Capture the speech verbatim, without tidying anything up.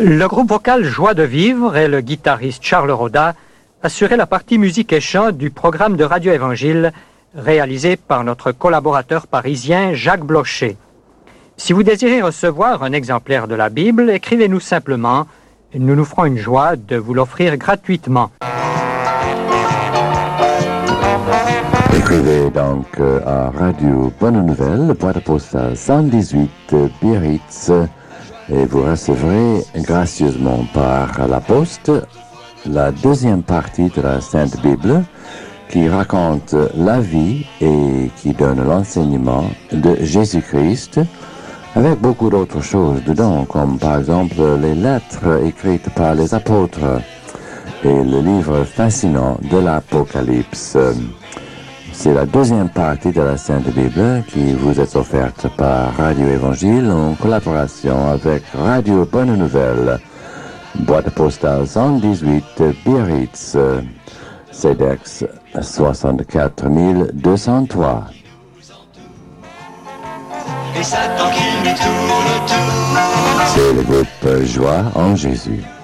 Le groupe vocal Joie de vivre et le guitariste Charles Roda assuraient la partie musique et chant du programme de Radio Évangile réalisé par notre collaborateur parisien Jacques Blocher. Si vous désirez recevoir un exemplaire de la Bible, écrivez-nous simplement. Nous nous ferons une joie de vous l'offrir gratuitement. Écrivez donc à Radio Bonne Nouvelle, boîte postale cent dix-huit, Biarritz, et vous recevrez gracieusement par la poste la deuxième partie de la Sainte Bible qui raconte la vie et qui donne l'enseignement de Jésus-Christ, avec beaucoup d'autres choses dedans, comme par exemple les lettres écrites par les apôtres et le livre fascinant de l'Apocalypse. C'est la deuxième partie de la Sainte Bible qui vous est offerte par Radio Évangile en collaboration avec Radio Bonne Nouvelle. Boîte postale cent dix-huit, Biarritz, CEDEX soixante-quatre mille deux cent trois. C'est le groupe Joie en Jésus.